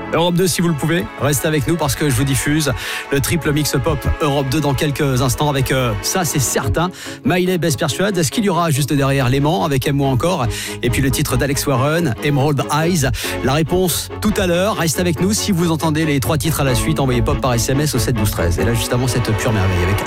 Europe 2 si vous le pouvez, restez avec nous parce que je vous diffuse le triple mix pop Europe 2 dans quelques instants avec ça c'est certain, Miley Best Persuade. Est-ce qu'il y aura juste derrière Léman avec Aime-moi encore et puis le titre d'Alex Warren, Emerald Eyes? La réponse tout à l'heure, reste avec nous si vous entendez les 3 titres à la suite, envoyez pop par SMS au 7 12 13. Et là juste avant cette pure merveille avec